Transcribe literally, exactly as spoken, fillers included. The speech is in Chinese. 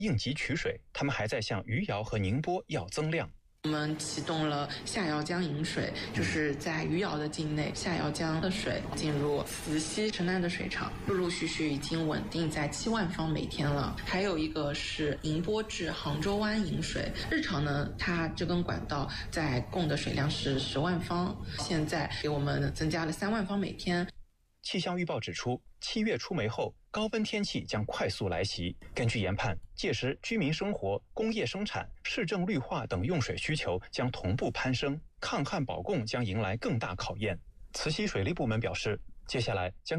应急取水，他们还在向余姚和宁波要增量。 我们启动了下姚江引水，就是在余姚的境内，下姚江的水进入慈溪城南的水厂，陆陆续续已经稳定在七万方每天了。还有一个是宁波至杭州湾引水，日常呢，它这根管道在供的水量是十万方，现在给我们增加了三万方每天。 气象预报指出，七月出梅后，高温天气将快速来袭。根据研判，届时居民生活、工业生产、市政绿化等用水需求将同步攀升，抗旱保供将迎来更大考验。慈溪水利部门表示，接下来将